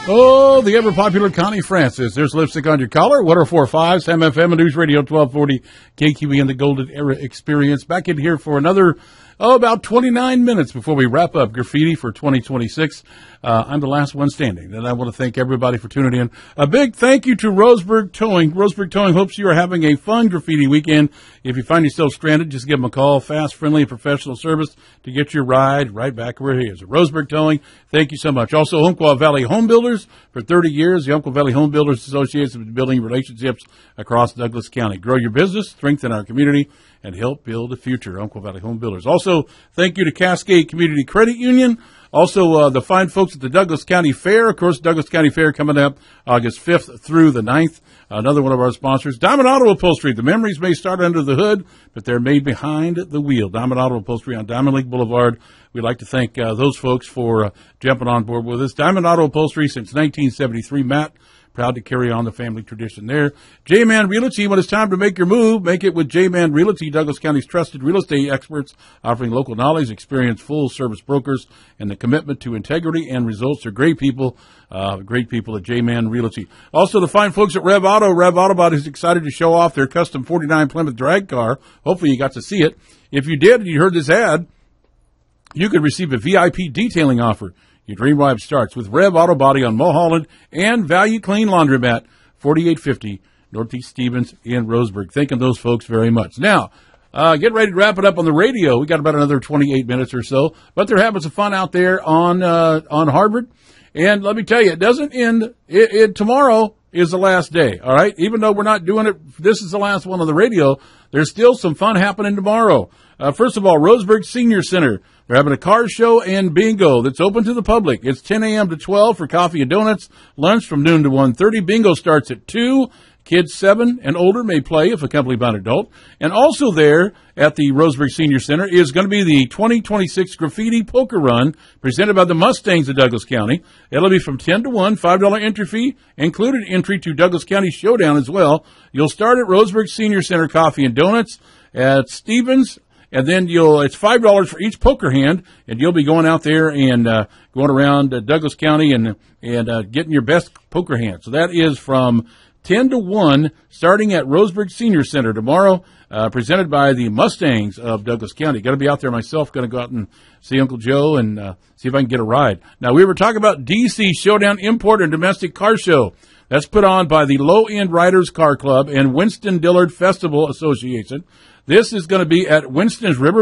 Oh, the ever-popular Connie Francis. There's lipstick on your collar. 104.5, Sam FM and News Radio 1240, KQE and the Golden Era Experience. Back in here for another, about 29 minutes before we wrap up Graffiti for 2026. I'm the last one standing, and I want to thank everybody for tuning in. A big thank you to Roseburg Towing. Roseburg Towing hopes you are having a fun graffiti weekend. If you find yourself stranded, just give them a call. Fast, friendly, and professional service to get your ride right back where it is. Roseburg Towing, thank you so much. Also, Umpqua Valley Home Builders. For 30 years, the Umpqua Valley Home Builders Association has been building relationships across Douglas County. Grow your business, strengthen our community, and help build the future. Umpqua Valley Home Builders. Also, thank you to Cascade Community Credit Union. Also, the fine folks at the Douglas County Fair. Of course, Douglas County Fair coming up August 5th through the 9th. Another one of our sponsors, Diamond Auto Upholstery. The memories may start under the hood, but they're made behind the wheel. Diamond Auto Upholstery on Diamond Lake Boulevard. We'd like to thank those folks for jumping on board with us. Diamond Auto Upholstery since 1973. Matt, proud to carry on the family tradition there. J-Man Realty, when it's time to make your move, make it with J-Man Realty, Douglas County's trusted real estate experts, offering local knowledge, experience, full-service brokers, and the commitment to integrity and results. They're great people at J-Man Realty. Also, the fine folks at Rev Auto. Rev Autobot is excited to show off their custom 49 Plymouth drag car. Hopefully you got to see it. If you did and you heard this ad, you could receive a VIP detailing offer. Your dream ride starts with Rev Auto Body on Mulholland and Value Clean Laundromat, 4850 Northeast Stevens in Roseburg. Thanking those folks very much. Now, get ready to wrap it up on the radio. We got about another 28 minutes or so, but they're having some fun out there on Harvard. And let me tell you, it doesn't end. Tomorrow is the last day, all right? Even though we're not doing it, this is the last one on the radio, there's still some fun happening tomorrow. First of all, Roseburg Senior Center. They're having a car show and bingo that's open to the public. It's 10 a.m. to 12 for coffee and donuts. Lunch from noon to 1:30. Bingo starts at 2. Kids 7 and older may play if accompanied by an adult. And also there at the Roseburg Senior Center is going to be the 2026 Graffiti Poker Run presented by the Mustangs of Douglas County. It'll be from 10 to 1, $5 entry fee, included entry to Douglas County Showdown as well. You'll start at Roseburg Senior Center Coffee and Donuts at Stevens. And then it's $5 for each poker hand, and you'll be going out there and going around Douglas County and getting your best poker hand. So that is from 10 to 1, starting at Roseburg Senior Center tomorrow, presented by the Mustangs of Douglas County. Got to be out there myself. Going to go out and see Uncle Joe and see if I can get a ride. Now, we were talking about DC Showdown Import and Domestic Car Show. That's put on by the Low End Riders Car Club and Winston Dillard Festival Association. This is going to be at Winston's River